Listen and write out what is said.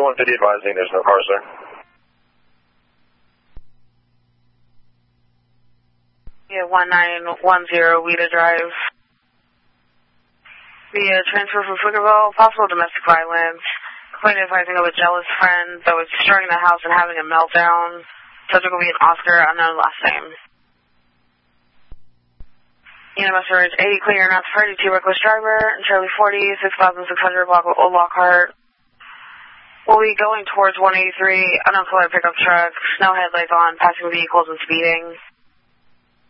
150 advising there's no car, sir. Yeah, 1910 Wheater Drive. The transfer from Pflugerville, possible domestic violence. Complaint advising of a jealous friend that was destroying the house and having a meltdown. Subject will be an Oscar, unknown last name. EMS urge 80 clear, not 32 reckless driver, and Charlie 40, 6600 block of Old Lockhart. We'll be going towards 183, unknown color pickup truck, no headlights on, passing vehicles and speeding.